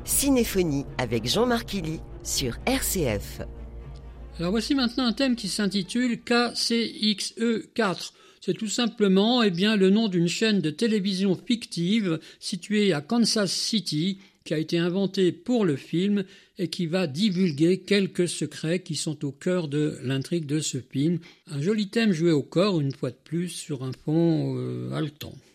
Cinéphonie avec Jean-Marc Illy sur RCF. Alors voici maintenant un thème qui s'intitule KCXE4. C'est tout simplement le nom d'une chaîne de télévision fictive située à Kansas City qui a été inventée pour le film et qui va divulguer quelques secrets qui sont au cœur de l'intrigue de ce film. Un joli thème joué au corps, une fois de plus, sur un fond haletant.